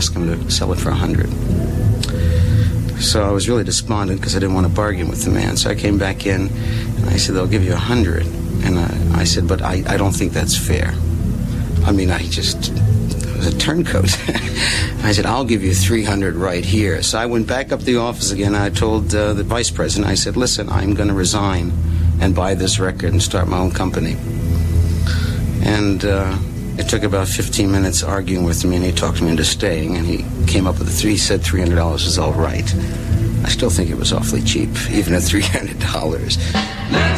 ask him to sell it for $100. So I was really despondent because I didn't want to bargain with the man. So I came back in and I said, they'll give you $100. And I said, but I don't think that's fair. I mean, it was a turncoat. I said, I'll give you $300 right here. So I went back up to the office again. I told the vice president, I said, listen, I'm going to resign and buy this record and start my own company. And it took about 15 minutes arguing with me, and he talked me into staying, and he came up with he said $300 is all right. I still think it was awfully cheap, even at $300.